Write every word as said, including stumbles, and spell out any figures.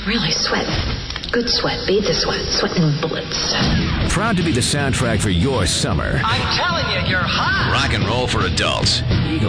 Really sweat. Good sweat. Beads of sweat. Sweating bullets. Proud to be the soundtrack for your summer. I'm telling you, you're hot. Rock and roll for adults. Eagle